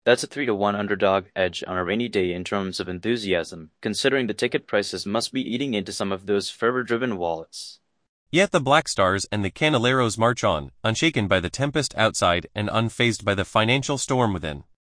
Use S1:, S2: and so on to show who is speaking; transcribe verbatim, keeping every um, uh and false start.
S1: That's a three to one underdog edge on a rainy day in terms of enthusiasm, considering the ticket prices must be eating into some of those fervor-driven wallets.
S2: Yet the Black Stars and the Candeleros march on, unshaken by the tempest outside and unfazed by the financial storm within.